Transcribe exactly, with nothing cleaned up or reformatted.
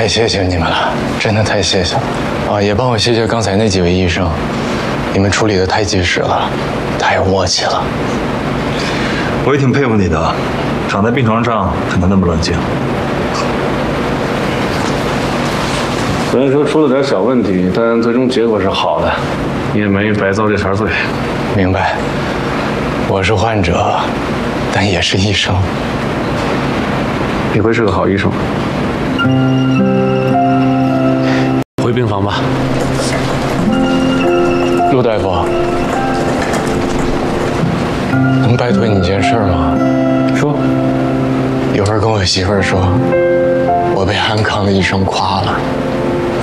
谢谢你们了，真的太谢谢了啊！也帮我谢谢刚才那几位医生，你们处理的太及时了，太有默契了。 我也挺佩服你的，躺在病床上还能那么冷静。 虽然说出了点小问题，但最终结果是好的，你也没白遭这茬罪。 明白，我是患者，但也是医生。 你会是个好医生。回病房吧。 陆大夫，能拜托你一件事吗？ 说。 一会儿跟我媳妇儿说，我被安康的医生夸了。